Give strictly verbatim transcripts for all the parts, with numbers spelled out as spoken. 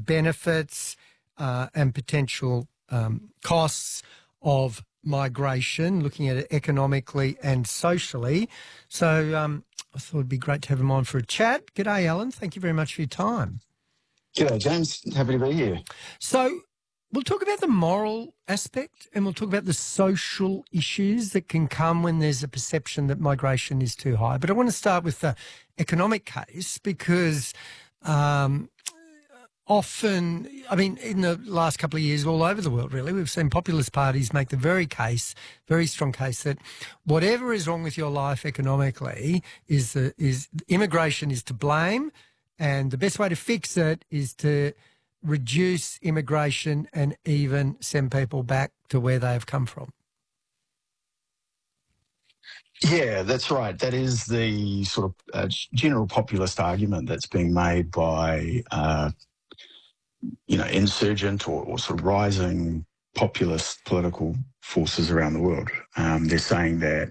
benefits uh, and potential um, costs of migration, looking at it economically and socially. So um, I thought it'd be great to have him on for a chat. G'day, Alan. Thank you very much for your time. G'day, James. Happy to be here. So we'll talk about the moral aspect and we'll talk about the social issues that can come when there's a perception that migration is too high. But I want to start with the economic case because um, often, I mean, in the last couple of years all over the world, really, we've seen populist parties make the very case, very strong case that whatever is wrong with your life economically is, the, is immigration is to blame, and the best way to fix it is to reduce immigration and even send people back to where they have come from. Yeah, that's right. That is the sort of uh, general populist argument that's being made by, uh, you know, insurgent or, or sort of rising populist political forces around the world. Um, they're saying that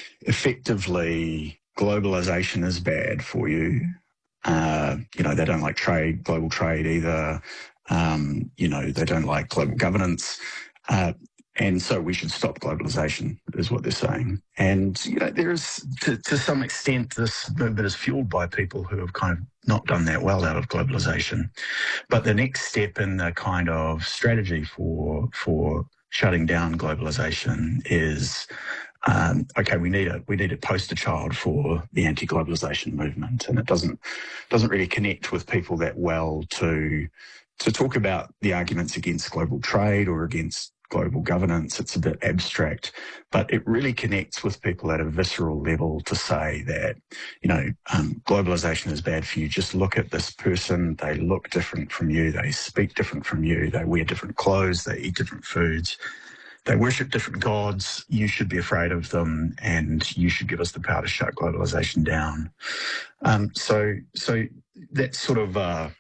effectively globalization is bad for you. Uh, you know, they don't like trade, global trade either. Um, you know, they don't like global governance. Uh, and so we should stop globalization is what they're saying. And, you know, there is, to, to some extent, this movement is fueled by people who have kind of not done that well out of globalization. But the next step in the kind of strategy for, for shutting down globalization is, Um, okay, we need a we need a poster child for the anti-globalization movement, and it doesn't doesn't really connect with people that well to to talk about the arguments against global trade or against global governance. It's a bit abstract, but it really connects with people at a visceral level to say that, you know, um, globalization is bad for you. Just look at this person. They look different from you. They speak different from you. They wear different clothes. They eat different foods. They worship different gods. You should be afraid of them, and you should give us the power to shut globalization down. Um, so, so that's sort of, uh,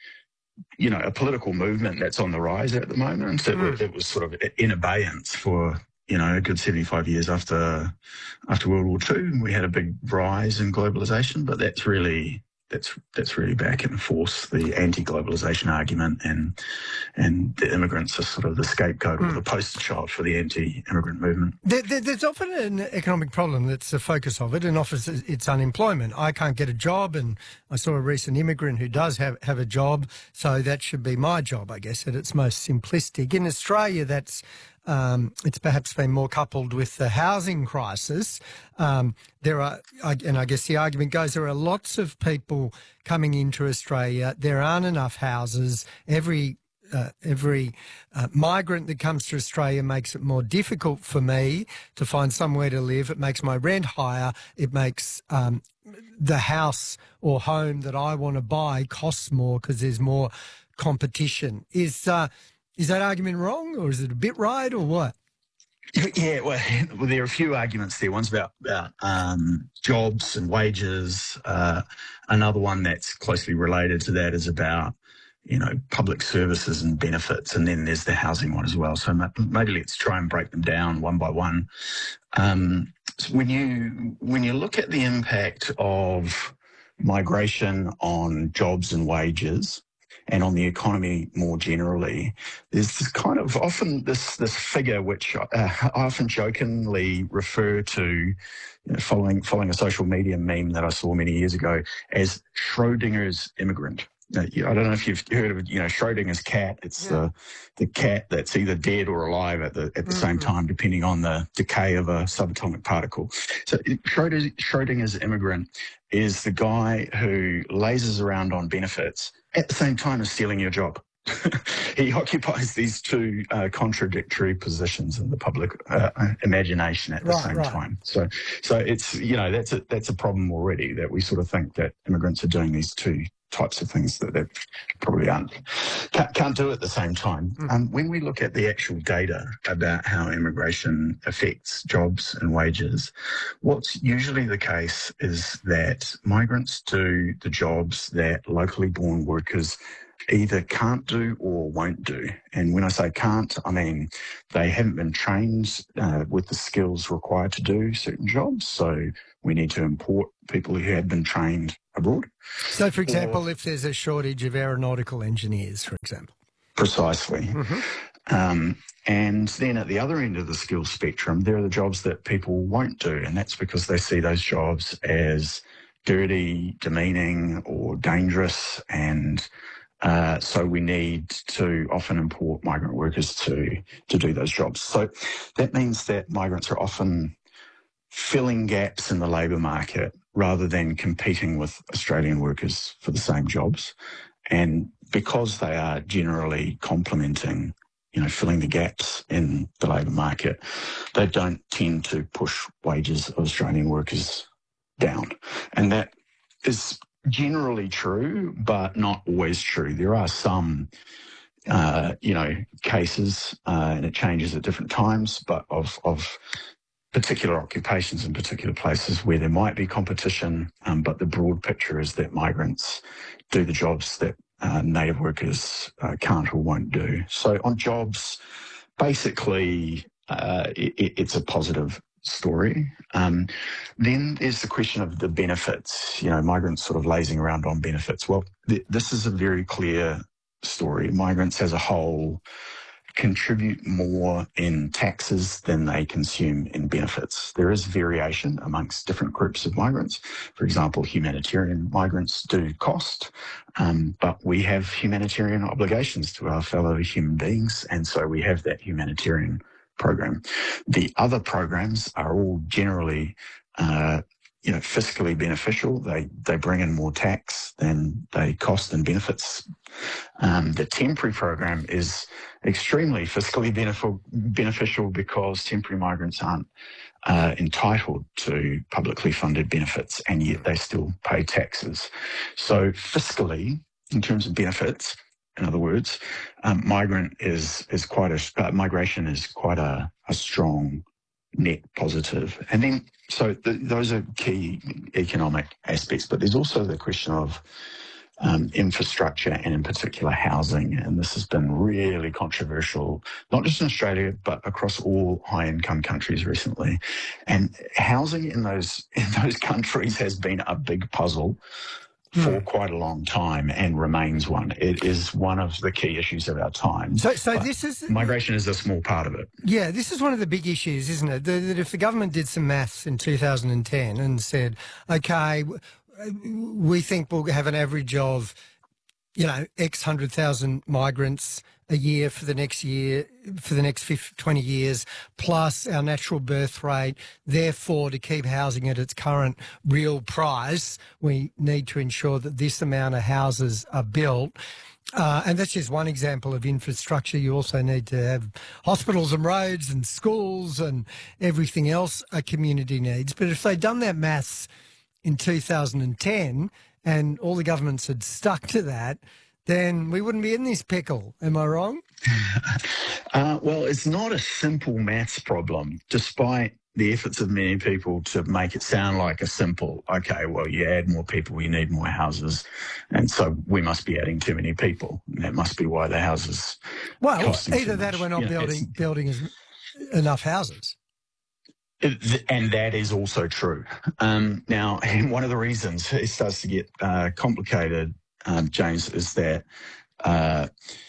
you know, a political movement that's on the rise at the moment. It, mm. it was sort of in abeyance for, you know, a good seventy-five years after after World War Two. We had a big rise in globalization, but that's really that's that's really back in force, the anti-globalization argument, and and the immigrants are sort of the scapegoat mm. or the poster child for the anti-immigrant movement. There, there, there's often an economic problem that's the focus of it, and often it's unemployment. I can't get a job, and I saw a recent immigrant who does have, have a job, so that should be my job, I guess, at its most simplistic. In Australia, that's Um, it's perhaps been more coupled with the housing crisis. Um, there are, and I guess the argument goes, there are lots of people coming into Australia. There aren't enough houses. Every uh, every uh, migrant that comes to Australia makes it more difficult for me to find somewhere to live. It makes my rent higher. It makes um, the house or home that I want to buy costs more because there's more competition. Is uh, Is that argument wrong, or is it a bit right, or what? Yeah, well, well there are a few arguments there. One's about, about um, jobs and wages. Uh, another one that's closely related to that is about, you know, public services and benefits. And then there's the housing one as well. So maybe let's try and break them down one by one. Um, so when you when you look at the impact of migration on jobs and wages, and on the economy more generally, there's this kind of often this this figure which uh, I often jokingly refer to, you know, following following a social media meme that I saw many years ago as Schrodinger's immigrant. Now, I don't know if you've heard of, you know, Schrodinger's cat. It's yeah. the the cat that's either dead or alive at the at the mm-hmm. same time, depending on the decay of a subatomic particle. So Schroeder, Schrodinger's immigrant is the guy who lazes around on benefits at the same time as stealing your job. He occupies these two uh, contradictory positions in the public uh, imagination at the right, same right. time. So, so it's, you know, that's a that's a problem already, that we sort of think that immigrants are doing these two types of things that they probably aren't, can't, can't do at the same time. Mm. Um, when we look at the actual data about how immigration affects jobs and wages, what's usually the case is that migrants do the jobs that locally born workers either can't do or won't do. And when I say can't, I mean they haven't been trained uh, with the skills required to do certain jobs. So we need to import people who have been trained abroad. So, for example, Or, if there's a shortage of aeronautical engineers, for example. Precisely. Mm-hmm. Um, and then at the other end of the skills spectrum, there are the jobs that people won't do. And that's because they see those jobs as dirty, demeaning, or dangerous. And uh, so we need to often import migrant workers to, to do those jobs. So that means that migrants are often filling gaps in the labour market rather than competing with Australian workers for the same jobs. And because they are generally complementing, you know, filling the gaps in the labour market, they don't tend to push wages of Australian workers down. And that is generally true, but not always true. There are some, uh, you know, cases, uh, and it changes at different times, but of, of particular occupations in particular places where there might be competition, um, but the broad picture is that migrants do the jobs that uh, native workers uh, can't or won't do. So on jobs, basically, uh, it, it's a positive story. Um, then there's the question of the benefits, you know, migrants sort of lazing around on benefits. Well, th- this is a very clear story. Migrants as a whole contribute more in taxes than they consume in benefits. There is variation amongst different groups of migrants. For example, humanitarian migrants do cost, um, but we have humanitarian obligations to our fellow human beings, and so we have that humanitarian program. The other programs are all generally uh, you know, fiscally beneficial. They they bring in more tax than they cost in benefits. Um, the temporary program is extremely fiscally beneficial, beneficial because temporary migrants aren't uh, entitled to publicly funded benefits, and yet they still pay taxes. So fiscally, in terms of benefits, in other words, um, migrant is is quite a uh, migration is quite a, a strong net positive. And then, so the, those are key economic aspects, but there's also the question of um, infrastructure and in particular housing. And this has been really controversial, not just in Australia, but across all high income countries recently. And housing in those, in those countries has been a big puzzle for quite a long time and remains one. It is one of the key issues of our time. So, so this is migration is a small part of it. Yeah, this is one of the big issues, isn't it? That, that if the government did some maths in two thousand ten and said, okay, we think we'll have an average of, you know, X hundred thousand migrants a year for the next year, for the next fifty, twenty years, plus our natural birth rate. Therefore, to keep housing at its current real price, we need to ensure that this amount of houses are built. Uh, and that's just one example of infrastructure. You also need to have hospitals and roads and schools and everything else a community needs. But if they'd done that maths in two thousand ten and all the governments had stuck to that, then we wouldn't be in this pickle. Am I wrong? uh, well, it's not a simple maths problem, despite the efforts of many people to make it sound like a simple, okay, well, you add more people, you need more houses, and so we must be adding too many people. And that must be why the houses Well, costing either too that or much. we're not You know, building building as, enough houses. It, and that is also true. Um, now, one of the reasons it starts to get uh, complicated, um, James, is that uh,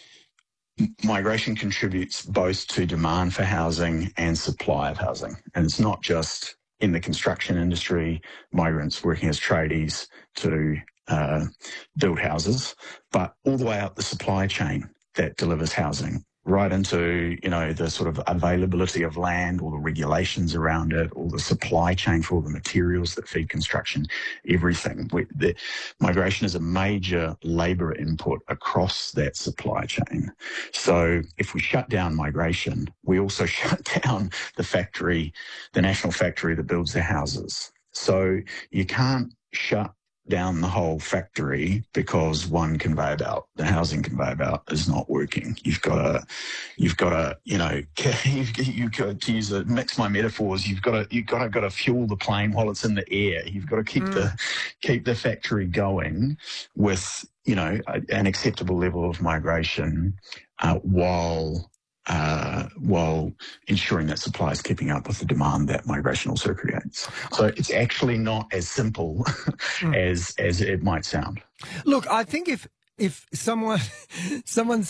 migration contributes both to demand for housing and supply of housing. And it's not just in the construction industry, migrants working as tradies to uh, build houses, but all the way up the supply chain that delivers housing, right into, you know, the sort of availability of land, all the regulations around it, all the supply chain for all the materials that feed construction, everything. We, the, migration is a major labour input across that supply chain. So if we shut down migration, we also shut down the factory, the national factory that builds the houses. So you can't shut down the whole factory because one conveyor belt, the housing conveyor belt, is not working. You've got to, you've got to, you know, you've, you've got to use a, mix my metaphors. You've got to, you've got to, got to fuel the plane while it's in the air. You've got to keep mm. the, keep the factory going with you know, an acceptable level of migration uh, while uh, while ensuring that supply is keeping up with the demand that migration also creates. So it's actually not as simple mm. as as it might sound. Look, I think if if someone someone